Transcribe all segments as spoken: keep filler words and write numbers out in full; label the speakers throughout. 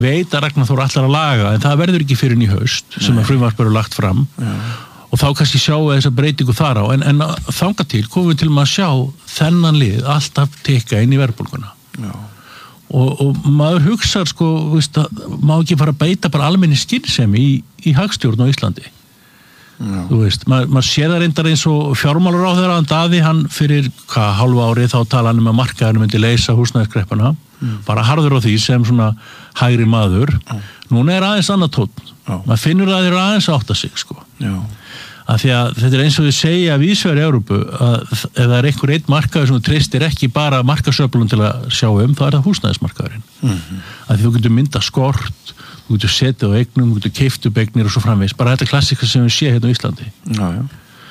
Speaker 1: veit að Ragnar Þór allar að laga en það verður ekki fyrir í haust sem að frumvarp eru lagt fram Já. Og þá kannski sjáum við þessa breytingu þar á en, en þangað til komum við til að sjá þennan lið alltaf tikka inn í verðbólguna og, og maður hugsar sko veist, má ekki fara að beita bara almenni skynsemi í, í hagstjórn á Íslandi Já. Þú veist, maður, maður sér það reyndar eins og fjármálaráðherra hann Daði hann fyrir hvað hálfa ári þá tala hann um að markaðurinn myndi leysa húsnæðiskreppuna mm. bara harður á því sem svona hægri maður mm. núna er aðeins annað tónn maður finnur að þeir eru aðeins átta sig sko Já. Að því að þetta er eins og við segja að vísvegar í Evrópu að ef það er einhver einn markaður sem þú treystir ekki bara markasöflun til að sjá um þá er það húsnæðismarkaðurinn mm-hmm. að því þú getur mynda skort þú getur setið á eignum, þú getur keypt upp eignir og svo framvegis, bara þetta klassika sem við sé hérna á Íslandi
Speaker 2: Já, já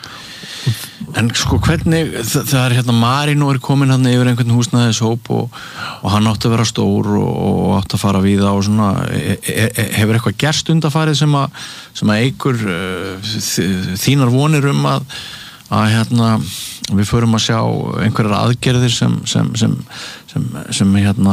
Speaker 2: En sko hvernig, það er hérna Marino er komin hann yfir einhvern húsnæðishóp og, og hann átti að vera stór og, og átti að fara víða og svona e, e, hefur eitthvað gerst undanfarið sem að sem að eigur uh, þínar vonir um að að hérna við förum að sjá einhverjar aðgerðir sem sem, sem, sem, sem hérna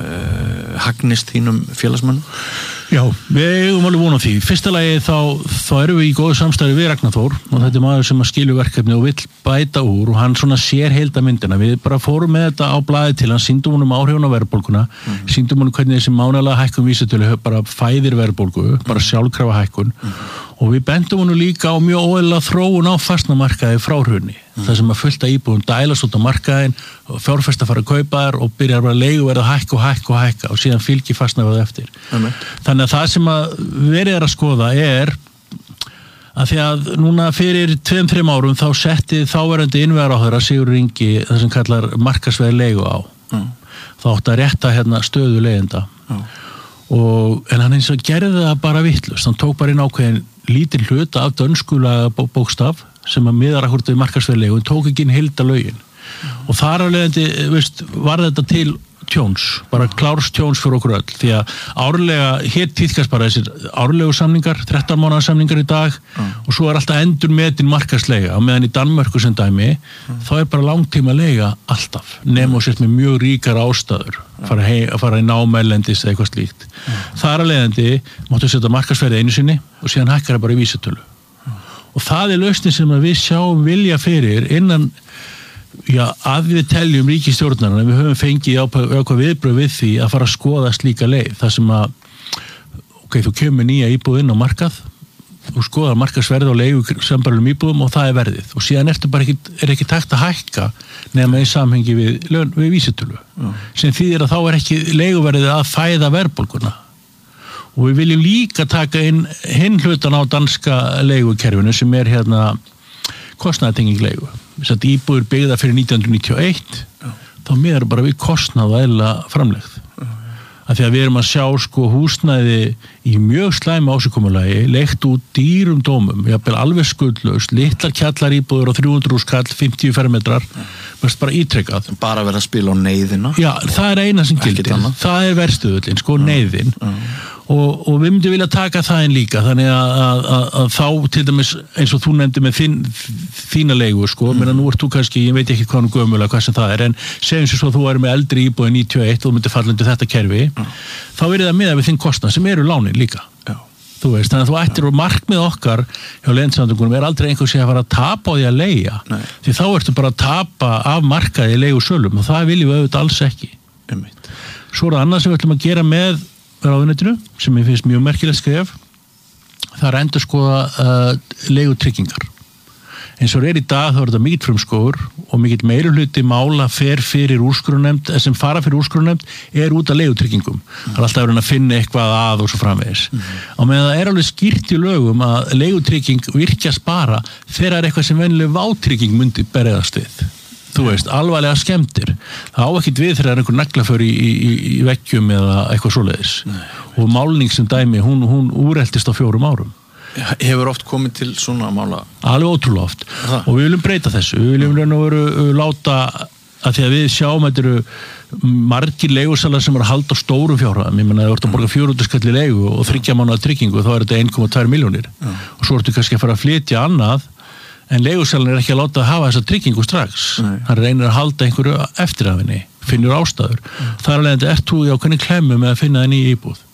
Speaker 2: uh, hagnist þínum félagsmönnum
Speaker 1: Já, við eigum alveg von á því. Fyrsta lagi þá, þá erum við í góðu samstarfi við Ragnar Þór og þetta er maður sem að skilur verkefni og vill bæta úr og hann svona sér heildarmyndina. Við bara fórum með þetta á blaði til hann, sýndum honum áhrifun á verðbólguna, mm-hmm. sýndum honum hvernig þessi mánaðarlega hækkun vísitölu bara fæðir verðbólgu, bara sjálfkrafa hækkun mm-hmm. og við bendum honum líka á mjög óeðlilega þróun á fasteignamarkaði frá hruni. Mm-hmm. Það sem að fullta íbúðum dælast út á markaðinn, fjárfesta fara að kaupa þar og byrjar bara að leiguverð að hækka og hækka og hækka og síðan fylgir fasteignaverð eftir. Mm-hmm. Þannig að það sem að verið er að skoða er að því að núna fyrir tveim, þreim árum þá setti þáverandi innviðaráðherra Sigurður Ingi það sem kallar markaðsverð leigu á. Mm. þá átti að rétta hérna stöðu leigjenda. Mm. Og, en hann eins og gerði það bara vitlaust. Hann tók bara inn ákveðin lítinn hluta af dönskulega bókstaf sem að miðar akkurat við markaðsverð leigu og tók ekki inn heildarlögin. Mm. Og þar af leiðandi, veist, var þetta til tjóns, bara klárs tjóns fyrir okkur öll, því að árlega, hér tíðkast bara þessir árlegu samningar, þrettán mánaða samningar í dag mm. og svo er alltaf endur metin markaðsleiga, og meðan í Danmörku sem dæmi, mm. þá er bara langtíma leiga alltaf, nema og sért með mjög ríkar ástæður, mm. fara, hei, fara í námælendis eða eitthvað slíkt. Mm. Þar að leiðandi máttu setja markaðsverði einu sinni og síðan hækkar það bara í vísitölu. Mm. Og það er lausnin sem við sjáum vilja fyrir innan Já, að við teljum ríkisstjórnarna, við höfum fengið ákvað viðbröð við því að fara að skoða slíka leið, þar sem að, ok, þú kemur nýja íbúð inn á markað, þú skoðar markaðsverð og leigu sambærilegum íbúðum og það er verðið. Og síðan ertu bara ekki, er ekki takt að hækka nema í samhengi við, við vísitölu, mm. sem þýðir að þá er ekki leiguverðið að fæða verðbólguna. Og við viljum líka taka inn hinn hlutan á danska leigukerfinu sem er hérna kostnaðartenging leigu. Þess að íbúður byggða fyrir nítján hundruð níutíu og eitt Já. Þá miðar bara við kostnað og eðla framlegð. Já. Af því að við erum að sjá sko húsnæði í mjög slæmu ásökumulagi, leikt út dýrum dómum, jafnvel alveg skuldlaust, litlar kjallar íbúður á þrjú hundruð skall, fimmtíu fermetrar, bara ítrekkað.
Speaker 2: Bara verið að spila á neyðina?
Speaker 1: Já, það er eina sem gildir. Það er verðstöðullin, sko, Já. Neyðin. Já. Og, og við myndum vilja taka það inn líka þannig að, að, að, að þá til dæmis eins og þú nefndi með þín, þína leigu sko, mm. menn að nú ert þú kannski, ég veit ekki hvað nú gömulega hvað sem það er, en segjum sér svo að þú er með eldri íbúið níutíu og eitt og þú myndir falla undir þetta kerfi, mm. þá er það miðað við þinn kostnað sem eru lánin líka. Já. Þú veist, þannig að þú ættir og markmið okkar hjá Leigjendasamtökunum er aldrei einhver sem að fara að tapa á því að leigja, Nei. Því þá ertu bara að tapa af markaði í leigusölum og það viljum við auðvitað alls ekki. Einmitt. Svo er það annað sem við ætlum að gera með ráðuneytinu, sem ég finnst mjög merkilegt skref, það er endur skoða uh, leigutryggingar. Eins og er í dag þá er þetta mikill frumskógur og mikill meirihluti mála fer fyrir úrskurðarnefnd, sem fara fyrir úrskurðarnefnd er út af leigutryggingum. Mm. Það er alltaf verið að finna eitthvað að og svo framvegis. Mm. Á meðan það er alveg skýrt í lögum að leigutrygging virkjast bara þegar er eitthvað sem venjuleg vátrygging myndi berjast við. Þú veist, alvarlega skemmtir. Það á ekkert við þegar það er einhver naglaför í, í, í vekkjum eða eitthvað svoleiðis. Nei. Og málning sem dæmi, hún, hún úreltist á fjórum árum.
Speaker 2: Hefur oft komið til svona mála?
Speaker 1: Alveg ótrúlega oft. Það. Og við viljum breyta þessu. Við viljum raun og veru láta, að því að við sjáum að þetta eru margir leigusalar sem eru að halda á stórum fjárhæðum. Ég menna, það er að borga fjögur hundruð skall í leigu og þriggja mánaða tryggingu, þá er þetta eitt komma tvær milljónir. Já. Og svo ertu kannski að fara að flytja annað, en leigusalinn er ekki að láta að hafa þessa tryggingu strax. Nei. Hann reynir að halda einhverju eftir af henni, finnur ástæður. Mm. Þar alveg ert þú í ákveðni klemmu með að finna þenni í íbúð.